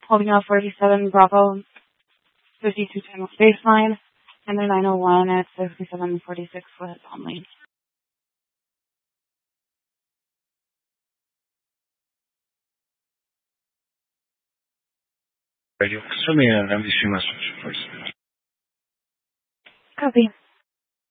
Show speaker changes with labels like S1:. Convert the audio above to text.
S1: holding out 47 Bravo, 52 channel baseline, and then 901 at 6746 foot only.
S2: Radio, show me an NBC message, please.
S1: Copy.